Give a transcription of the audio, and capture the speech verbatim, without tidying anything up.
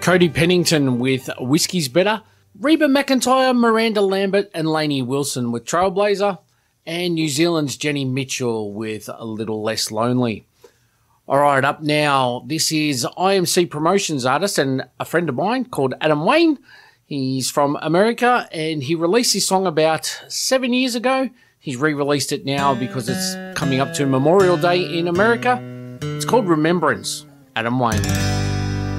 Cody Pennington with Whiskey's Better, Reba McEntire, Miranda Lambert and Lainey Wilson with Trailblazer, and New Zealand's Jenny Mitchell with A Little Less Lonely. All right, up now, this is I M C Promotions artist and a friend of mine called Adam Wayne. He's from America and he released this song about seven years ago. He's re-released it now because it's coming up to Memorial Day in America. It's called Remembrance. Adam Wayne.